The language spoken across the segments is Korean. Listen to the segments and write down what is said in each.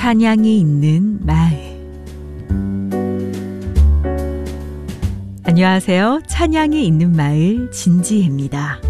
찬양이 있는 마을. 안녕하세요. 찬양이 있는 마을 진지혜입니다.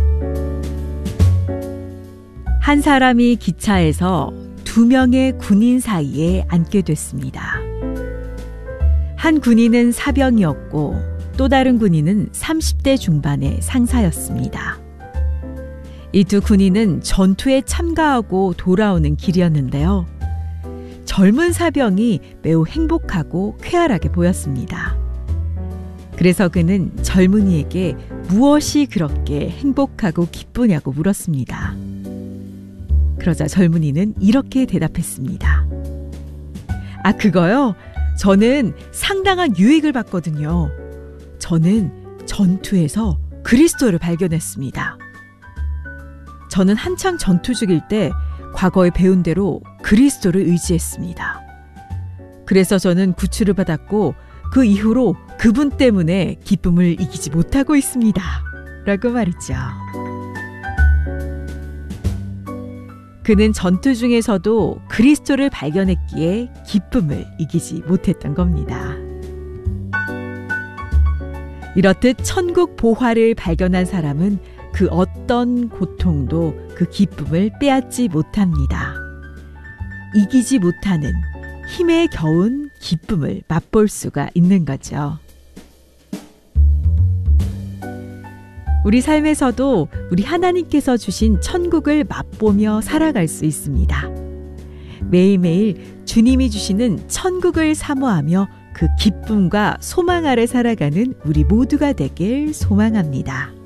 한 사람이 기차에서 두 명의 군인 사이에 앉게 됐습니다. 한 군인은 사병이었고 또 다른 군인은 30대 중반의 상사였습니다. 이 두 군인은 전투에 참가하고 돌아오는 길이었는데요. 젊은 사병이 매우 행복하고 쾌활하게 보였습니다. 그래서 그는 젊은이에게 무엇이 그렇게 행복하고 기쁘냐고 물었습니다. 그러자 젊은이는 이렇게 대답했습니다. 아, 그거요? 저는 상당한 유익을 받거든요. 저는 전투에서 그리스도를 발견했습니다. 저는 한창 전투 중일 때 과거에 배운 대로 그리스도를 의지했습니다. 그래서 저는 구출을 받았고 그 이후로 그분 때문에 기쁨을 이기지 못하고 있습니다. 라고 말했죠. 그는 전투 중에서도 그리스도를 발견했기에 기쁨을 이기지 못했던 겁니다. 이렇듯 천국 보화를 발견한 사람은 그 어떤 고통도 그 기쁨을 빼앗지 못합니다. 이기지 못하는 힘에 겨운 기쁨을 맛볼 수가 있는 거죠. 우리 삶에서도 우리 하나님께서 주신 천국을 맛보며 살아갈 수 있습니다. 매일매일 주님이 주시는 천국을 사모하며 그 기쁨과 소망 아래 살아가는 우리 모두가 되길 소망합니다.